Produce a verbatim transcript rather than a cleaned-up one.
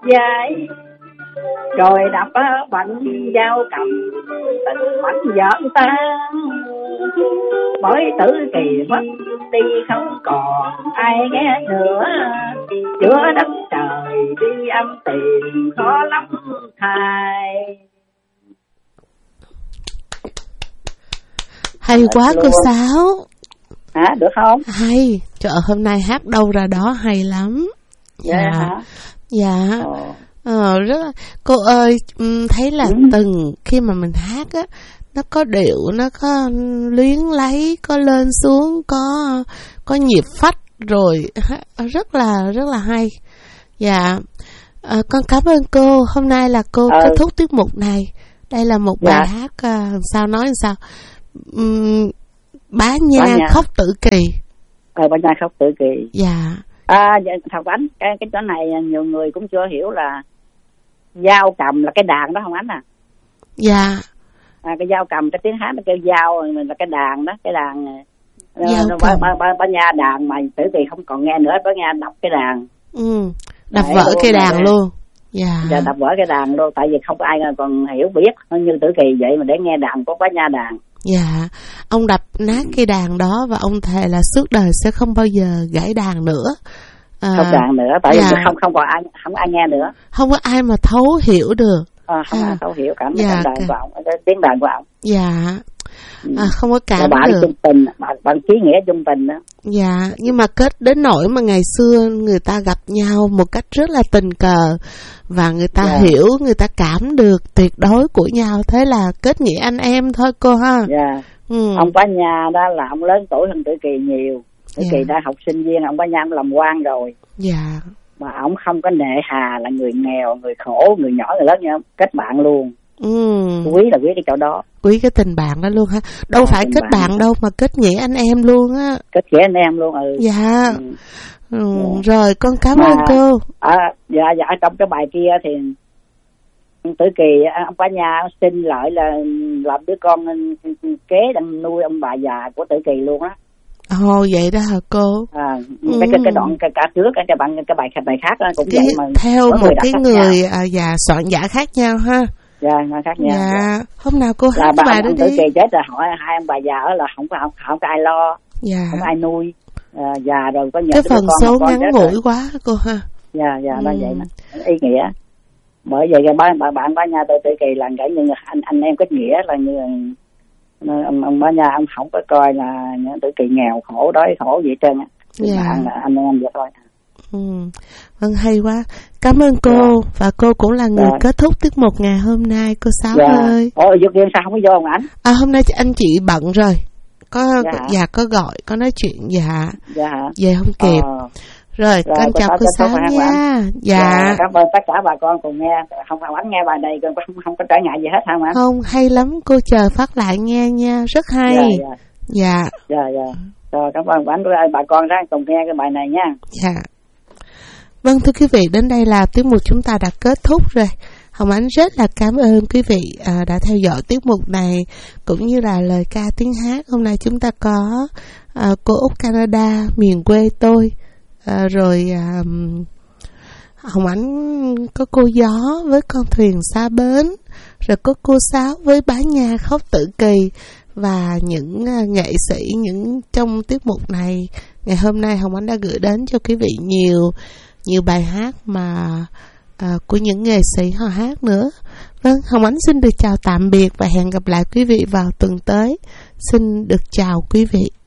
vai, rồi đập bằng dao cầm tình mảnh vợ ta. Bởi Tử Kỳ mất đi không còn ai nghe nữa, giữa đất trời đi âm tìm khó lắm thai. Hay quá cô Sáu. Hả, được không? Hay, trời hôm nay hát đâu ra đó hay lắm. Dạ. Dạ. Hả? Dạ. Ồ. Ờ, rất là... Cô ơi, thấy là ừ. từng khi mà mình hát á, nó có điệu, nó có luyến lấy, có lên xuống, có có nhịp phách rồi, rất là rất là hay. Dạ. À, con cảm ơn cô. Hôm nay là cô ừ. kết thúc tiết mục này. Đây là một bài dạ. hát uh, sao nói sao? Uhm, Bá Nha, Bá Nha khóc Tử Kỳ. Ờ, Bá Nha khóc Tử Kỳ. Dạ. À, Thằng Ánh, cái cái chỗ này nhiều người cũng chưa hiểu là dao cầm là cái đàn đó không Ánh à? Dạ. À, cái dao cầm, cái tiếng hát nó kêu dao là cái đàn đó, cái đàn. Dao nó, Bá, Bá, Bá Nha đàn mà Tử Kỳ không còn nghe nữa, Bá Nha đập cái đàn. Ừ. Đập Đấy, vỡ cái đàn luôn. Dạ. Dạ, đập vỡ cái đàn luôn, tại vì không có ai còn hiểu biết như Tử Kỳ vậy mà để nghe đàn của Bá Nha đàn. Dạ, ông đập nát cái đàn đó và ông thề là suốt đời sẽ không bao giờ gãy đàn nữa. À, không đàn nữa, tại dạ. vì không không còn ai không ai nghe nữa. Không có ai mà thấu hiểu được. À, không à. ai thấu hiểu cảm dạ, cái đàn của ông, tiếng đàn của ông. Dạ. À, không có cảm bạn được. Trung tình, bạn, bạn chí nghĩa trung tình đó. Dạ, nhưng mà kết đến nỗi mà ngày xưa người ta gặp nhau một cách rất là tình cờ và người ta dạ. hiểu, người ta cảm được tuyệt đối của nhau, thế là kết nghĩa anh em thôi cô ha. Dạ. Ừ. Ông Bá Nha đó là ông lớn tuổi hơn Tử Kỳ nhiều. Tử dạ. Kỳ đã học sinh viên, ông Bá Nha cũng làm quan rồi. Dạ. Mà ông không có nệ hà là người nghèo, người khổ, người nhỏ, người lớn như ông, kết bạn luôn. Ừ. Quý là quý cái chỗ đó. Quý cái tình bạn đó luôn ha. Đâu à, phải kết bạn, bạn đâu mà kết nghĩa anh em luôn á. Kết nghĩa anh em luôn. Ừ. Dạ. Ừ. Ừ. Dạ. Rồi con cảm mà, ơn cô. À, dạ dạ trong cái bài kia thì Tử Kỳ ông Bá Nha xin lợi là làm đứa con kế đang nuôi ông bà già của Tử Kỳ luôn á. Ồ vậy đó hả cô? À, ừ. cái, cái cái đoạn cái cả trước cái cái bạn cái bài bài khác đó, cũng cái, vậy mà theo một cái người à, già soạn giả khác nhau ha. Dạ, khác nhau. Dạ. Dạ. Hôm nào cô hát cái bài đó đi. Tử Kỳ chết rồi hỏi hai ông bà già ở là không có không, không có ai lo. Dạ. Không có ai nuôi. À, già rồi có những cái phần con, số con ngắn ngủi quá cô ha. Dạ dạ nó ừ. vậy nè. Ý nghĩa. Bởi vậy cái bạn bạn bạn Bá Nha Tử Kỳ là cái như anh anh em kết nghĩa là như ông ông Bá Nha ông không có coi là những Tử Kỳ nghèo khổ đói khổ gì hết trơn á. Dạ. Bạn là anh em vậy thôi. Ừ. Vâng hay quá. Cảm ơn cô. Dạ. Và cô cũng là người dạ. kết thúc tiết mục ngày hôm nay cô Sáu dạ. ơi. Ủa Dược Viên sao không có vô không ảnh? À hôm nay anh chị bận rồi. Có dạ, dạ có gọi có nói chuyện dạ. Dạ. Về không kịp. Ờ. Rồi, rồi con chào cô Sáu nha. Dạ. dạ. Cảm ơn tất cả bà con cùng nghe. Không phải ảnh nghe bài này không, không có trở ngại gì hết hả mà? Không, hay lắm. Cô chờ phát lại nghe nha. Rất hay. Dạ. Dạ. Dạ. Dạ. dạ. Rồi cảm ơn ảnh bà con ra cùng nghe cái bài này nha. Dạ. Vâng thưa quý vị, đến đây là tiết mục chúng ta đã kết thúc rồi. Hồng Ánh rất là cảm ơn quý vị à, đã theo dõi tiết mục này cũng như là lời ca tiếng hát. Hôm nay chúng ta có à, cô Úc Canada, miền quê tôi. À, rồi à, Hồng Ánh có cô Gió với con thuyền xa bến, rồi có cô Sáu với Bá Nha khóc Tử Kỳ, và những uh, nghệ sĩ những trong tiết mục này ngày hôm nay Hồng Ánh đã gửi đến cho quý vị nhiều nhiều bài hát mà uh, của những nghệ sĩ họ hát nữa. Vâng, Hồng Ánh xin được chào tạm biệt và hẹn gặp lại quý vị vào tuần tới. Xin được chào quý vị.